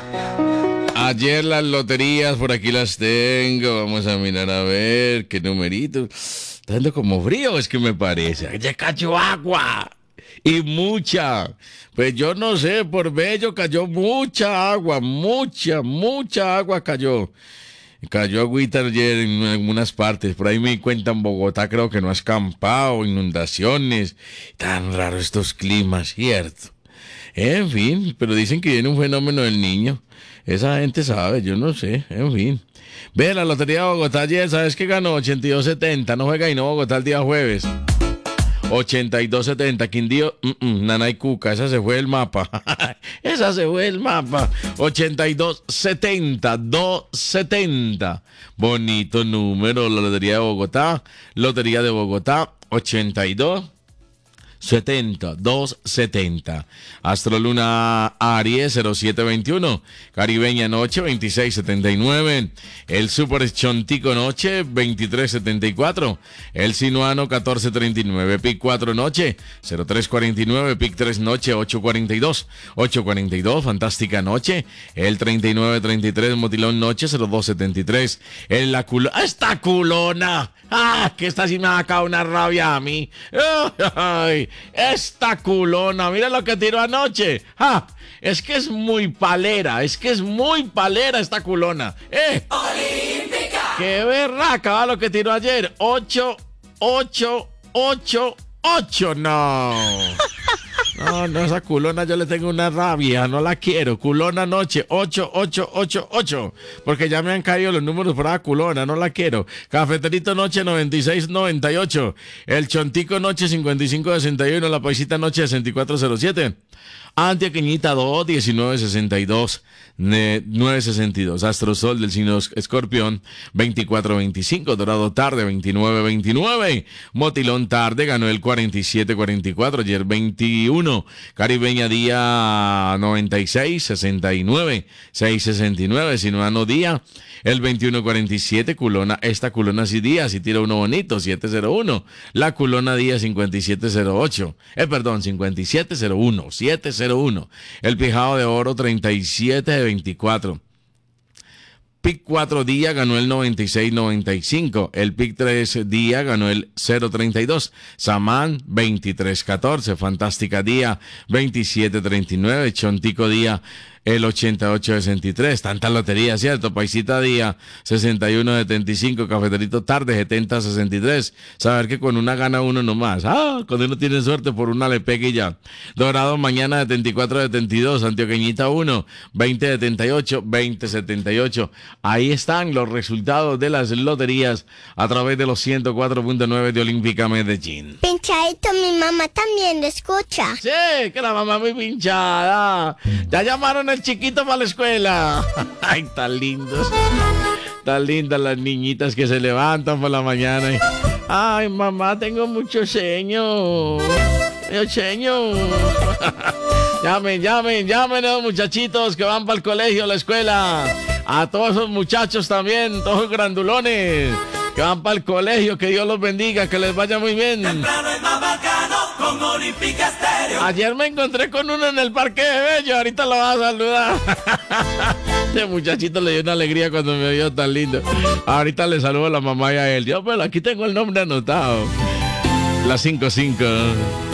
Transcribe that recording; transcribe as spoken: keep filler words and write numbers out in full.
Ayer las loterías, por aquí las tengo. Vamos a mirar a ver qué numerito. Está dando como frío, es que me parece. Ya cayó agua. Y mucha. Pues yo no sé, por Bello cayó mucha agua. Mucha, mucha agua cayó. Cayó agüita ayer en algunas partes. Por ahí me di cuenta en Bogotá, creo que no ha escampado, inundaciones. Tan raros estos climas, ¿cierto? En fin, pero dicen que viene un fenómeno del niño. Esa gente sabe, yo no sé, en fin. Ve, la Lotería de Bogotá ayer, ¿sabes qué ganó? ochenta y dos setenta, no juega y no Bogotá el día jueves. ochenta y dos setenta, Quindío, mm, mm, Nanay Cuca, esa se fue el mapa. Esa se fue el mapa. ochenta y dos setenta, doscientos setenta. Bonito número, la Lotería de Bogotá. Lotería de Bogotá, ochenta y dos setenta, doscientos setenta. Astroluna Aries cero siete veintiuno. Caribeña Noche veintiséis setenta y nueve. El Super Chontico Noche veintitrés setenta y cuatro. El Sinuano catorce treinta y nueve. Pic cuatro Noche cero tres cuarenta y nueve. Pic tres Noche ocho cuarenta y dos. ocho cuarenta y dos. Fantástica Noche. El treinta y nueve treinta y tres. Motilón Noche cero dos setenta y tres. El La Culona. ¡Esta culona! ¡Ah! Que esta sí me ha sacado una rabia a mí. ¡Ay! Esta culona, mira lo que tiró anoche. ¡Ah! Es que es muy palera, es que es muy palera esta culona. ¡Eh! ¡Olímpica! ¡Qué berraca va lo que tiró ayer! Ocho, ocho, ocho, ocho, no. No, no, esa culona yo le tengo una rabia, no la quiero. Culona Noche, ocho, ocho, ocho, ocho. Porque ya me han caído los números por la culona, no la quiero. Cafeterito Noche noventa y seis noventa y ocho. El Chontico Noche cincuenta y cinco sesenta y uno. La Paisita Noche sesenta y cuatro cero siete. Antioqueñita dos, diecinueve sesenta y dos, nueve sesenta y dos. Astrosol del signo Escorpión, veinticuatro veinticinco. Dorado Tarde, veintinueve veintinueve. Motilón Tarde ganó el cuarenta y siete cuarenta y cuatro, ayer veintiuno. Caribeña Día noventa y seis sesenta y nueve, seis sesenta y nueve. Sinuano Día, el veintiuno cuarenta y siete. Culona, esta culona sí Día, si tira uno bonito, siete cero uno. La Culona Día cincuenta y siete cero ocho. Eh, perdón, cincuenta y siete cero uno, siete cero uno. El Pijado de Oro treinta y siete veinticuatro. Pic cuatro Día ganó el noventa y seis noventa y cinco. El Pic tres Día ganó el cero treinta y dos. Samán veintitrés catorce. Fantástica Día veintisiete treinta y nueve. Chontico Día el ochenta y ocho sesenta y tres. Tanta lotería, ¿cierto? Paisita Día sesenta y uno setenta y cinco. Cafeterito Tarde setenta sesenta y tres. Saber que con una gana uno nomás. Ah, cuando uno tiene suerte por una le pega y ya. Dorado Mañana setenta y cuatro setenta y dos. Antioqueñita uno, veinte setenta y ocho, veinte setenta y ocho. Ahí están los resultados de las loterías a través de los ciento cuatro punto nueve de Olímpica Medellín. Pinchadito, mi mamá también lo escucha. Sí, que la mamá muy pinchada. Ya llamaron el chiquito para la escuela. Ay, tan lindos. Tan lindas las niñitas que se levantan por la mañana. Y, ay, mamá, tengo mucho sueño. Mucho sueño. Llamen, llamen, llamen a los muchachitos que van para el colegio, a la escuela. A todos esos muchachos también, todos los grandulones que van para el colegio, que Dios los bendiga, que les vaya muy bien. Temprano es más bacano con Olímpica Estéreo. Ayer me encontré con uno en el Parque de Bello, ahorita lo vas a saludar. Este muchachito le dio una alegría cuando me vio tan lindo. Ahorita le saludo a la mamá y a él. Yo, pero aquí tengo el nombre anotado. Las cinco cinco.